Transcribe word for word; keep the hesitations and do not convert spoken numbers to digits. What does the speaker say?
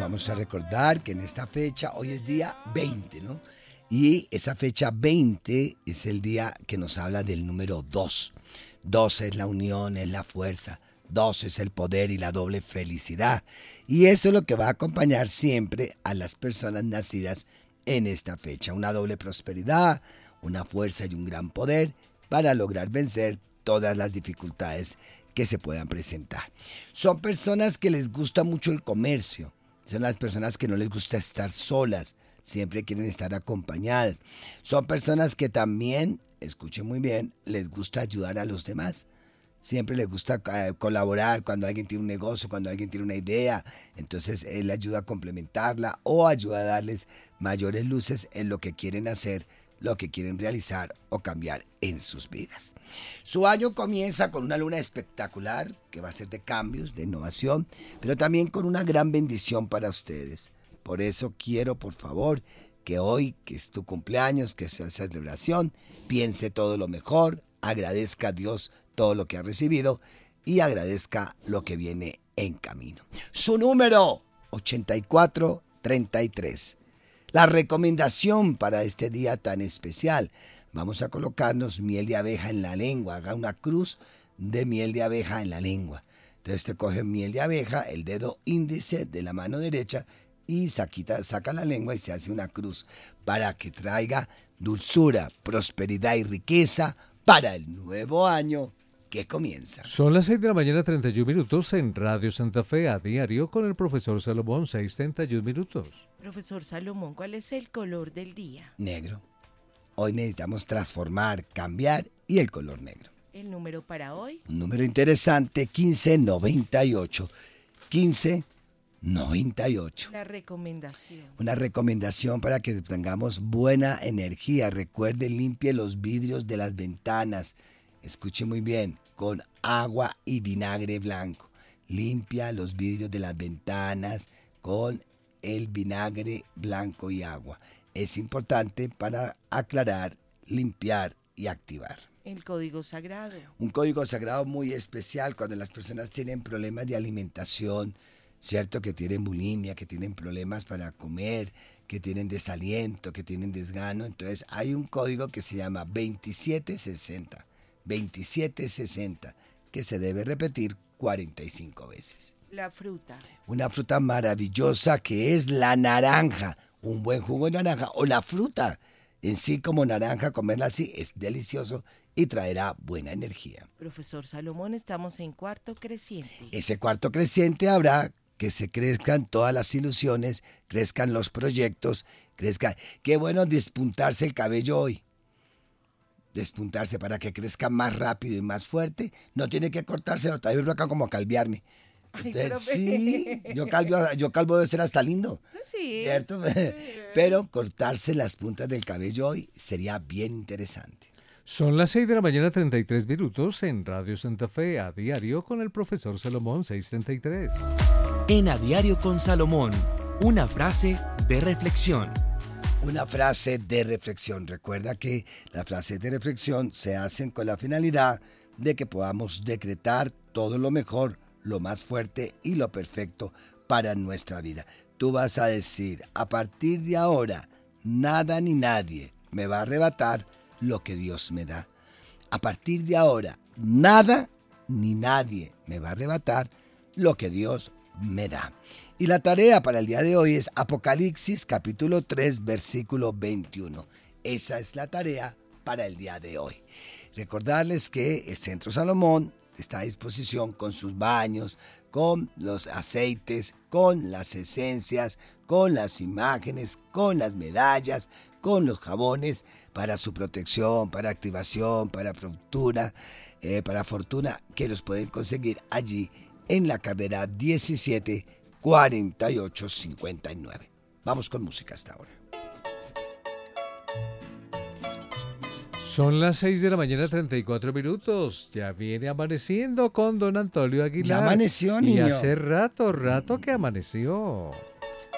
vamos a recordar que en esta fecha, hoy es día veinte, ¿no? Y esa fecha veinte es el día que nos habla del número dos. dos es la unión, es la fuerza. dos es el poder y la doble felicidad. Y eso es lo que va a acompañar siempre a las personas nacidas en esta fecha. Una doble prosperidad, una fuerza y un gran poder para lograr vencer todas las dificultades que se puedan presentar. Son personas que les gusta mucho el comercio. Son las personas que no les gusta estar solas. Siempre quieren estar acompañadas. Son personas que también, escuchen muy bien, les gusta ayudar a los demás. Siempre les gusta eh, colaborar cuando alguien tiene un negocio, cuando alguien tiene una idea. Entonces él ayuda a complementarla o ayuda a darles mayores luces en lo que quieren hacer, lo que quieren realizar o cambiar en sus vidas. Su año comienza con una luna espectacular que va a ser de cambios, de innovación, pero también con una gran bendición para ustedes. Por eso quiero, por favor, que hoy, que es tu cumpleaños, que sea esa celebración, piense todo lo mejor, agradezca a Dios todo lo que ha recibido y agradezca lo que viene en camino. Su número, ochenta y cuatro treinta y tres. La recomendación para este día tan especial. Vamos a colocarnos miel de abeja en la lengua. Haga una cruz de miel de abeja en la lengua. Entonces te coge miel de abeja, el dedo índice de la mano derecha y saquita, saca la lengua y se hace una cruz para que traiga dulzura, prosperidad y riqueza para el nuevo año que comienza. Son las seis de la mañana, treinta y un minutos en Radio Santa Fe a diario con el profesor Salomón, seis treinta y un minutos. Profesor Salomón, ¿cuál es el color del día? Negro. Hoy necesitamos transformar, cambiar y el color negro. ¿El número para hoy? Un número interesante, quince noventa y ocho. quince noventa y ocho. La recomendación. Una recomendación para que tengamos buena energía. Recuerde, limpie los vidrios de las ventanas. Escuche muy bien, con agua y vinagre blanco. Limpia los vidrios de las ventanas con el vinagre blanco y agua. Es importante para aclarar, limpiar y activar. El código sagrado. Un código sagrado muy especial cuando las personas tienen problemas de alimentación, ¿cierto? Que tienen bulimia, que tienen problemas para comer, que tienen desaliento, que tienen desgano. Entonces hay un código que se llama veintisiete sesenta. veintisiete sesenta, que se debe repetir cuarenta y cinco veces. La fruta. Una fruta maravillosa que es la naranja. Un buen jugo de naranja o la fruta en sí como naranja, comerla así es delicioso y traerá buena energía. Profesor Salomón, estamos en cuarto creciente. Ese cuarto creciente habrá que se crezcan todas las ilusiones, crezcan los proyectos, crezca. Qué bueno despuntarse el cabello hoy. Despuntarse para que crezca más rápido y más fuerte. No tiene que cortárselo, todavía lo acá como calviarme. Entonces, Ay, sí, yo calvo, yo calvo debe ser hasta lindo. Sí. ¿Cierto? Sí. Pero cortarse las puntas del cabello hoy sería bien interesante. Son las seis de la mañana, treinta y tres minutos en Radio Santa Fe a diario con el profesor Salomón, seis treinta y tres. En A Diario con Salomón, una frase de reflexión. Una frase de reflexión. Recuerda que las frases de reflexión se hacen con la finalidad de que podamos decretar todo lo mejor, lo más fuerte y lo perfecto para nuestra vida. Tú vas a decir, a partir de ahora, nada ni nadie me va a arrebatar lo que Dios me da. A partir de ahora, nada ni nadie me va a arrebatar lo que Dios me da. Y la tarea para el día de hoy es Apocalipsis capítulo tres, versículo veintiuno. Esa es la tarea para el día de hoy. Recordarles que el Centro Salomón está a disposición con sus baños, con los aceites, con las esencias, con las imágenes, con las medallas, con los jabones para su protección, para activación, para fortuna, eh, para fortuna, que los pueden conseguir allí en la carrera diecisiete cuarenta y ocho cincuenta y nueve. Vamos con música hasta ahora. Son las seis de la mañana, treinta y cuatro minutos. Ya viene amaneciendo con don Antonio Aguilar. Ya amaneció, niño. Y hace rato, rato que amaneció.